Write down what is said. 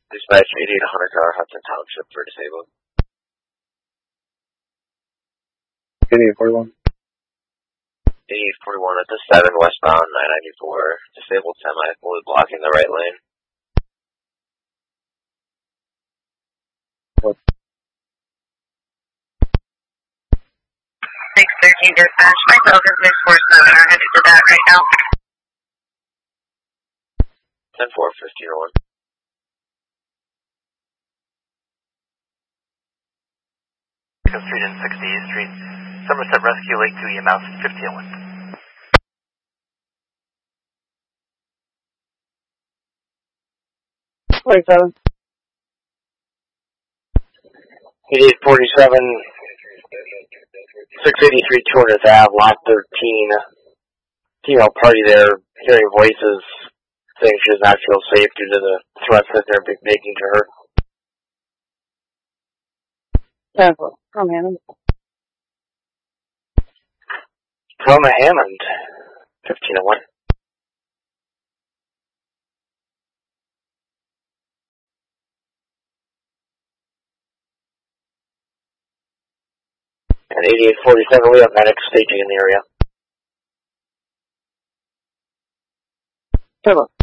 Dispatch 8800 car, Hudson Township for disabled. 8841. 8841 at the 7 westbound 994. Disabled semi fully blocking the right lane. What? 613 dispatch. Myself is 647. I'm headed to that right now. 10-4, 1501. Street and 60th Street. Somerset Rescue, Lake Dewey, amounts 1501. 27. 8847, 683 200th Ave, lot 13. Female party there, hearing voices saying she does not feel safe due to the threats that they're making to her. 10-4. From Hammond. Roma Hammond, 1501. And 8847, we have medics staging in the area. 10-4.